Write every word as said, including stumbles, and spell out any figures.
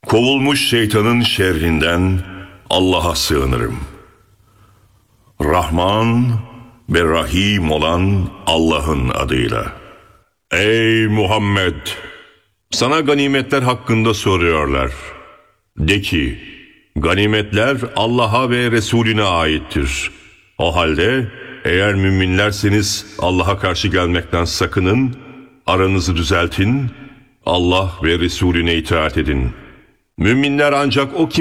Kovulmuş şeytanın şerrinden Allah'a sığınırım. Rahman ve Rahim olan Allah'ın adıyla. Ey Muhammed! Sana ganimetler hakkında soruyorlar. De ki, ganimetler Allah'a ve Resulüne aittir. O halde eğer müminlerseniz Allah'a karşı gelmekten sakının, aranızı düzeltin, Allah ve Resulüne itaat edin. Müminler ancak o kim